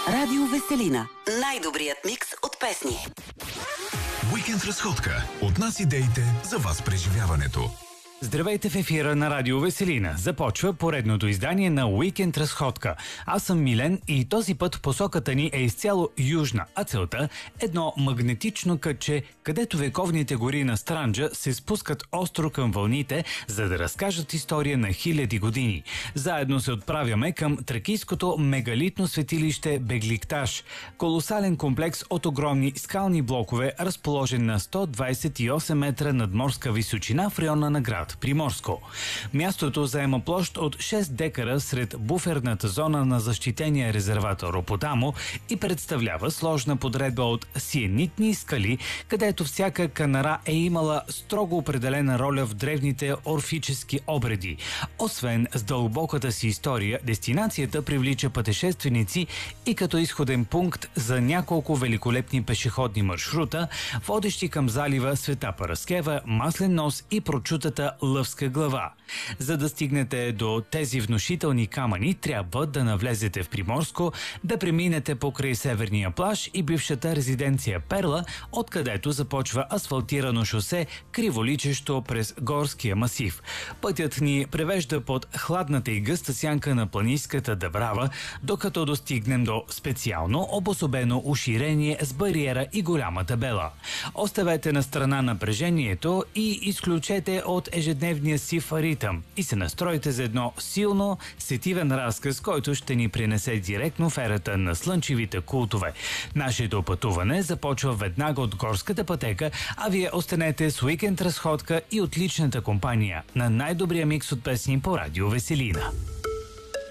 Радио Веселина. Най-добрият микс от песни. Уикенд разходка. От нас идеите за вас преживяването. Здравейте в ефира на Радио Веселина. Започва поредното издание на Уикенд разходка. Аз съм Милен и този път посоката ни е изцяло южна, а целта – едно магнетично кътче, където вековните гори на Странджа се спускат остро към вълните, за да разкажат история на хиляди години. Заедно се отправяме към тракийското мегалитно светилище Бегликташ, колосален комплекс от огромни скални блокове, разположен на 128 метра надморска височина в района на град Приморско. Мястото заема площ от 6 декара сред буферната зона на защитения резерват Ропотамо и представлява сложна подредба от сиенитни скали, където всяка канара е имала строго определена роля в древните орфически обреди. Освен с дълбоката си история, дестинацията привлича пътешественици и като изходен пункт за няколко великолепни пешеходни маршрута, водещи към залива Света Параскева, Маслен нос и прочутата Лъвска глава. За да стигнете до тези внушителни камъни, трябва да навлезете в Приморско, да преминете покрай северния плаж и бившата резиденция Перла, откъдето започва асфалтирано шосе, криволичещо през горския масив. Пътят ни превежда под хладната и гъста сянка на планинската Дъбрава, докато достигнем до специално обособено уширение с бариера и голяма табела. Оставете на страна напрежението и изключете от ежедневния си ритъм и се настройте за едно силно сетивен разказ, който ще ни принесе директно в ерата на слънчевите култове. Нашето пътуване започва веднага от горската пътека, а вие останете с уикенд разходка и отличната компания на най-добрия микс от песни по Радио Веселина.